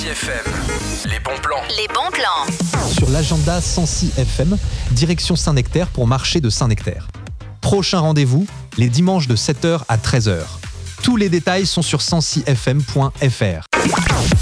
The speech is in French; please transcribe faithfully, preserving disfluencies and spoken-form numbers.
six F M, les bons plans. Les bons plans. Sur l'agenda cent six F M, direction Saint-Nectaire pour marché de Saint-Nectaire. Prochain rendez-vous, les dimanches de sept heures à treize heures. Tous les détails sont sur cent six f m point f r.